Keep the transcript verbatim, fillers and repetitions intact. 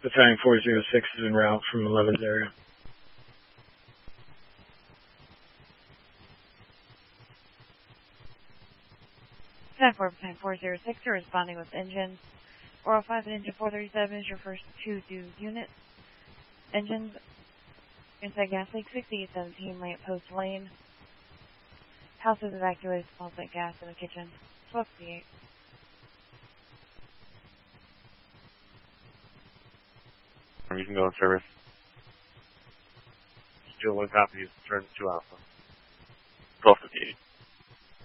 Battalion four oh six is en route from eleven's area. ten four, Battalion four oh six are responding with engines. four oh five and engine four thirty-seven is your first two due units. Engines, inside gas leak sixty-eight seventeen, lamp post lane. House is evacuated, small tank gas in the kitchen. twelve fifty-eight. You can go in service. Still one copy, turn to Alpha. twelve fifty-eight.